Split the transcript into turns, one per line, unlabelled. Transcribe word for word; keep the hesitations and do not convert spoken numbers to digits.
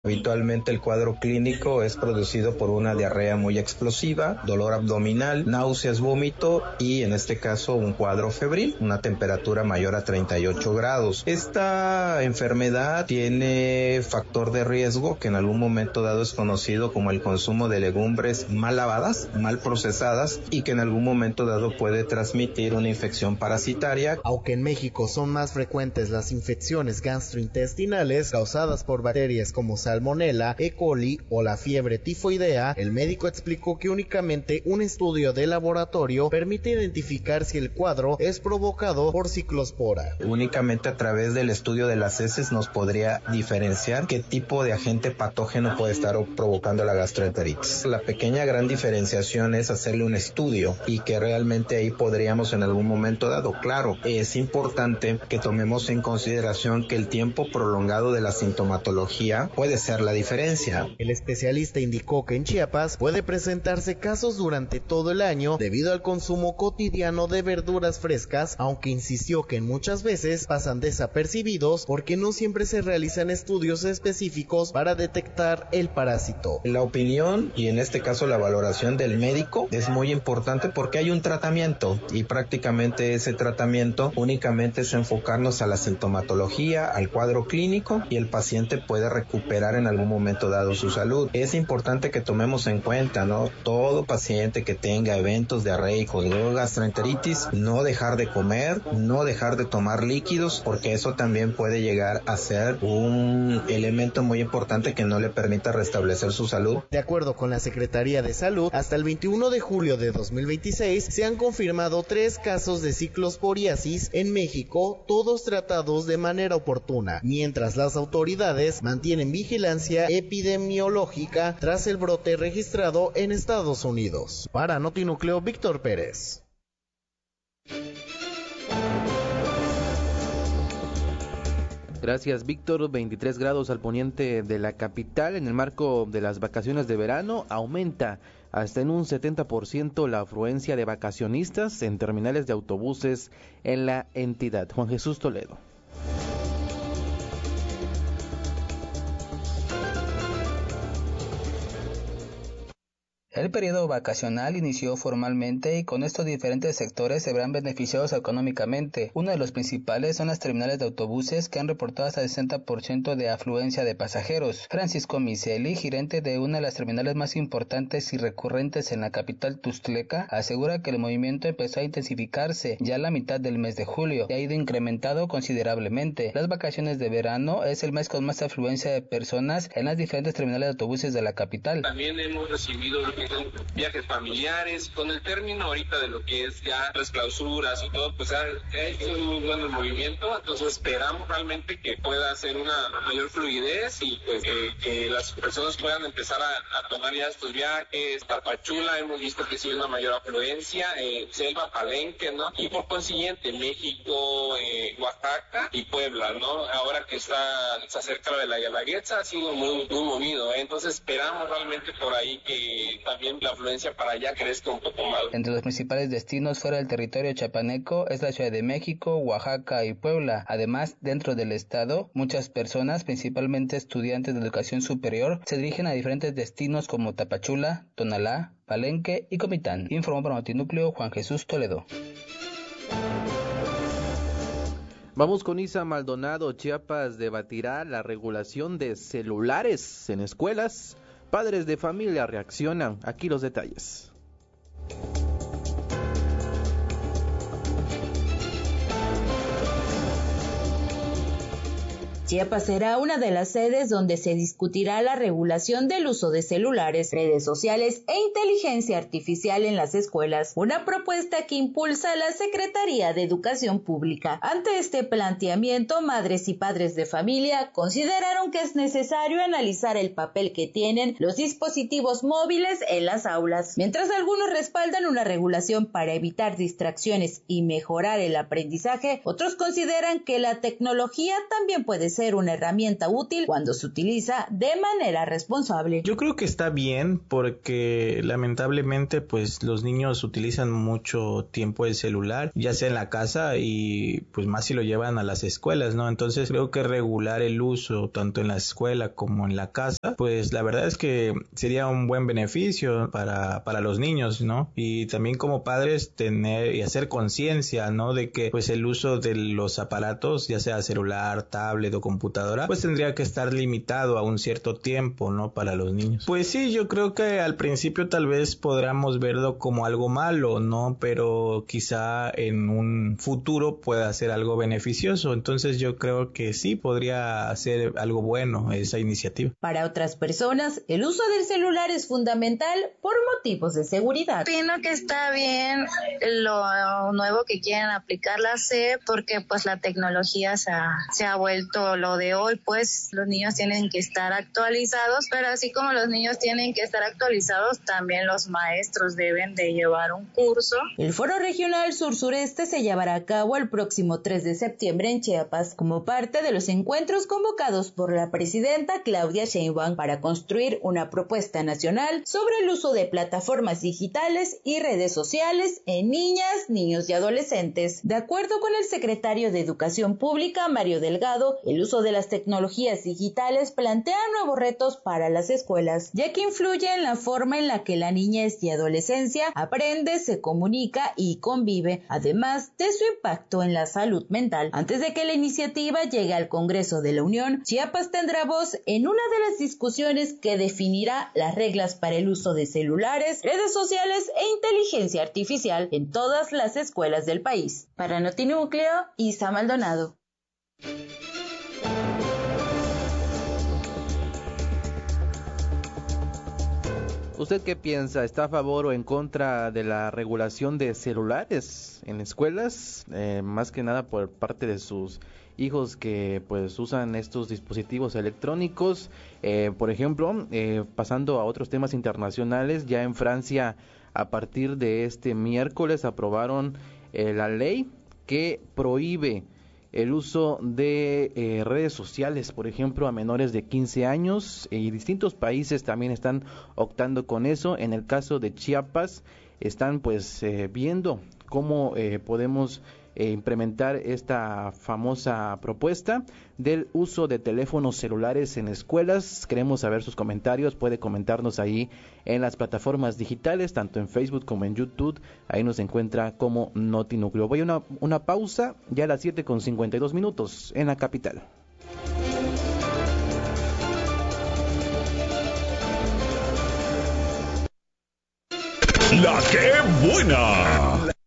Habitualmente el cuadro clínico es producido por una diarrea muy explosiva, dolor abdominal, náuseas, vómito y en este caso un cuadro febril, una temperatura mayor a treinta y ocho grados. Esta enfermedad tiene factor de riesgo que en algún momento dado es conocido como el consumo de legumbres mal lavadas, mal procesadas y que en algún momento dado puede transmitir una infección parasitaria.
Aunque en México son más frecuentes las infecciones gastrointestinales causadas por bacterias como Salmonella, E. coli o la fiebre tifoidea, el médico explicó que únicamente un estudio de laboratorio permite identificar si el cuadro es provocado por ciclospora.
Únicamente a través del estudio de las heces nos podría diferenciar qué tipo de agente patógeno puede estar provocando la gastroenteritis. La pequeña gran diferenciación es hacerle un estudio y que realmente ahí podríamos en algún momento dado. Claro, es importante que tomemos en consideración que el tiempo prolongado de la sintomatología puede ser la diferencia.
El especialista indicó que en Chiapas puede presentarse casos durante todo el año debido al consumo cotidiano de verduras frescas, aunque insistió que muchas veces pasan desapercibidos porque no siempre se realizan estudios específicos para detectar el parásito.
La opinión y en este caso la valoración del médico es muy importante porque hay un tratamiento y prácticamente ese tratamiento únicamente es enfocarnos a la sintomatología, al cuadro clínico y el paciente puede recuperar en algún momento dado su salud. Es importante que tomemos en cuenta, ¿no? Todo paciente que tenga eventos diarreicos o gastroenteritis, no dejar de comer, no dejar de tomar líquidos, porque eso también puede llegar a ser un elemento muy importante que no le permita restablecer su salud.
De acuerdo con la Secretaría de Salud, hasta el veintiuno de julio de dos mil veintiséis se han confirmado tres casos de ciclosporiasis en México, todos tratados de manera oportuna, mientras las autoridades mantienen vigilancia epidemiológica tras el brote registrado en Estados Unidos. Para Notinúcleo, Víctor Pérez.
Gracias, Víctor. veintitrés grados al poniente de la capital. En el marco de las vacaciones de verano, aumenta hasta en un setenta por ciento la afluencia de vacacionistas en terminales de autobuses en la entidad. Juan Jesús Toledo.
El periodo vacacional inició formalmente y con estos diferentes sectores se verán beneficiados económicamente. Uno de los principales son las terminales de autobuses que han reportado hasta el sesenta por ciento de afluencia de pasajeros. Francisco Miseli, gerente de una de las terminales más importantes y recurrentes en la capital tustleca, asegura que el movimiento empezó a intensificarse ya a la mitad del mes de julio y ha ido incrementado considerablemente. Las vacaciones de verano es el mes con más afluencia de personas en las diferentes terminales de autobuses de la capital.
También hemos recibido viajes familiares, con el término ahorita de lo que es ya las clausuras y todo, pues ha, ha hecho muy bueno el movimiento, entonces esperamos realmente que pueda hacer una mayor fluidez y pues eh, que las personas puedan empezar a, a tomar ya estos viajes. Tapachula hemos visto que sí una mayor afluencia, eh, Selva, Palenque, ¿no? Y por consiguiente México, eh, Oaxaca y Puebla, ¿no? Ahora que está se acerca de la Guelaguetza ha sido muy, muy movido, ¿eh? Entonces esperamos realmente por ahí que también la afluencia para allá crezca un poco más.
Entre los principales destinos fuera del territorio chapaneco es la Ciudad de México, Oaxaca y Puebla. Además, dentro del estado, muchas personas, principalmente estudiantes de educación superior, se dirigen a diferentes destinos como Tapachula, Tonalá, Palenque y Comitán. Informó para Notinúcleo Juan Jesús Toledo.
Vamos con Isa Maldonado. Chiapas debatirá la regulación de celulares en escuelas. Padres de familia reaccionan. Aquí los detalles.
Chiapas será una de las sedes donde se discutirá la regulación del uso de celulares, redes sociales e inteligencia artificial en las escuelas, una propuesta que impulsa la Secretaría de Educación Pública. Ante este planteamiento, madres y padres de familia consideraron que es necesario analizar el papel que tienen los dispositivos móviles en las aulas. Mientras algunos respaldan una regulación para evitar distracciones y mejorar el aprendizaje, otros consideran que la tecnología también puede ser ser una herramienta útil cuando se utiliza de manera responsable.
Yo creo que está bien porque lamentablemente pues los niños utilizan mucho tiempo el celular, ya sea en la casa y pues más si lo llevan a las escuelas, ¿no? Entonces creo que regular el uso tanto en la escuela como en la casa, pues la verdad es que sería un buen beneficio para, para los niños, ¿no? Y también como padres tener y hacer conciencia, ¿no? De que pues el uso de los aparatos, ya sea celular, tablet o computadora, pues tendría que estar limitado a un cierto tiempo, ¿no? Para los niños. Pues sí, yo creo que al principio tal vez podamos verlo como algo malo, ¿no? Pero quizá en un futuro pueda ser algo beneficioso. Entonces yo creo que sí podría ser algo bueno esa iniciativa.
Para otras personas, el uso del celular es fundamental por motivos de seguridad.
Opino que está bien lo nuevo que quieren aplicar la S E P porque pues la tecnología se ha, se ha vuelto lo de hoy, pues los niños tienen que estar actualizados, pero así como los niños tienen que estar actualizados, también los maestros deben de llevar un curso.
El Foro Regional Sur-Sureste se llevará a cabo el próximo tres de septiembre en Chiapas, como parte de los encuentros convocados por la presidenta Claudia Sheinbaum para construir una propuesta nacional sobre el uso de plataformas digitales y redes sociales en niñas, niños y adolescentes. De acuerdo con el secretario de Educación Pública, Mario Delgado, el uso de las tecnologías digitales plantea nuevos retos para las escuelas, ya que influye en la forma en la que la niñez y adolescencia aprende, se comunica y convive, además de su impacto en la salud mental. Antes de que la iniciativa llegue al Congreso de la Unión, Chiapas tendrá voz en una de las discusiones que definirá las reglas para el uso de celulares, redes sociales e inteligencia artificial en todas las escuelas del país. Para Notinúcleo, Isa Maldonado.
¿Usted qué piensa? ¿Está a favor o en contra de la regulación de celulares en escuelas? Eh, más que nada por parte de sus hijos que pues usan estos dispositivos electrónicos. Eh, por ejemplo, eh, pasando a otros temas internacionales, ya en Francia a partir de este miércoles aprobaron eh, la ley que prohíbe el uso de eh, redes sociales, por ejemplo, a menores de quince años, y distintos países también están optando con eso. En el caso de Chiapas, están pues eh, viendo cómo eh, podemos eh, implementar esta famosa propuesta del uso de teléfonos celulares en escuelas. Queremos saber sus comentarios, puede comentarnos ahí en las plataformas digitales, tanto en Facebook como en YouTube. Ahí nos encuentra como Notinúcleo. Voy a una, una pausa, ya a las siete con cincuenta y dos minutos en la capital.
La que buena.